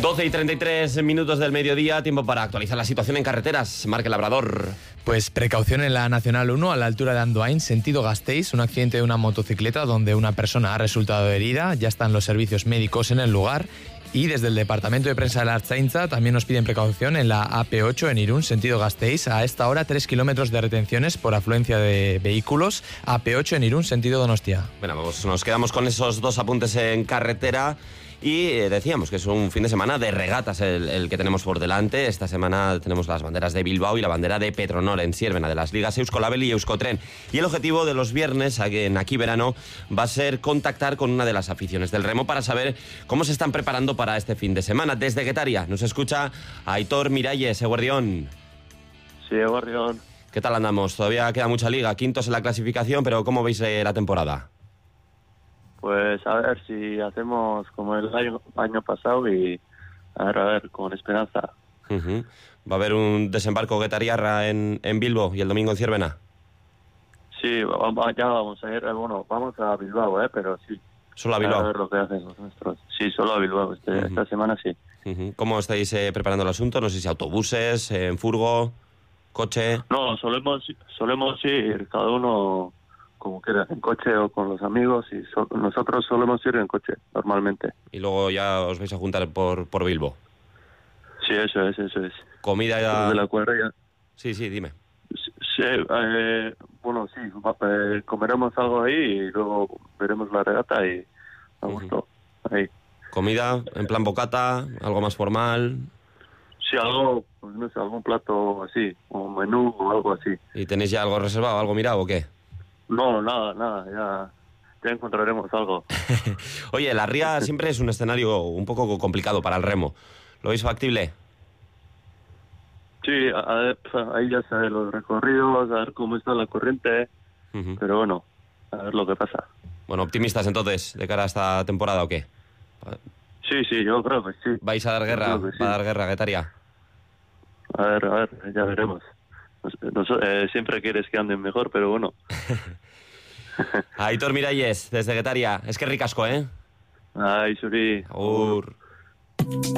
12:33 del mediodía, tiempo para actualizar la situación en carreteras. Marque Labrador. Pues precaución en la Nacional 1 a la altura de Andoain, sentido Gasteiz, un accidente de una motocicleta donde una persona ha resultado herida. Ya están los servicios médicos en el lugar. Y desde el Departamento de Prensa de la Ertzaintza también nos piden precaución en la AP8 en Irún, sentido Gasteiz. A esta hora 3 kilómetros de retenciones por afluencia de vehículos. AP8 en Irún, sentido Donostia. Bueno, pues nos quedamos con esos dos apuntes en carretera. Y decíamos que es un fin de semana de regatas el que tenemos por delante. Esta semana tenemos las banderas de Bilbao y la bandera de Petronor en Siérvena, de las ligas Euskolabel y Euskotren. Y el objetivo de los viernes en Aquí Verano va a ser contactar con una de las aficiones del remo para saber cómo se están preparando para este fin de semana. Desde Guetaria nos escucha Aitor Miralles, Eguerdión. Sí, Eguerdión. ¿Qué tal andamos? Todavía queda mucha liga, quintos en la clasificación, pero ¿cómo veis la temporada? Pues a ver si hacemos como el año pasado y a ver, con esperanza. Uh-huh. ¿Va a haber un desembarco guetariarra en Bilbo y el domingo en Ciervena? Sí, ya vamos a ir, vamos a Bilbao, pero sí. ¿Solo a Bilbao? A ver lo que hacen los nuestros. Sí, solo a Bilbao, esta semana sí. Uh-huh. ¿Cómo estáis preparando el asunto? No sé si autobuses, en furgo, coche... No, solemos ir cada uno como quiera, en coche o con los amigos, y nosotros solemos ir en coche, normalmente. Y luego ya os vais a juntar por Bilbo. Sí, eso es. ¿Comida ya...? De la cuadrilla. Sí, dime. Sí, comeremos algo ahí y luego veremos la regata y a gusto, ahí. ¿Comida en plan bocata, algo más formal? Sí, algo, pues no sé, algún plato así, o menú o algo así. ¿Y tenéis ya algo reservado, algo mirado o qué? No, nada, ya encontraremos algo. Oye, la ría siempre es un escenario un poco complicado para el remo. ¿Lo veis factible? Sí, ahí ya se ven los recorridos, a ver cómo está la corriente, pero bueno, a ver lo que pasa. Bueno, optimistas entonces, de cara a esta temporada o qué? Sí, yo creo que sí. ¿Vais a dar guerra? Sí. ¿Va a dar guerra, Guetaria? A ver, ya veremos. Siempre quieres que anden mejor, pero bueno. Aitor Miralles, desde Guetaria. Es que ricasco, ¿eh? Ay, Suri. Agur.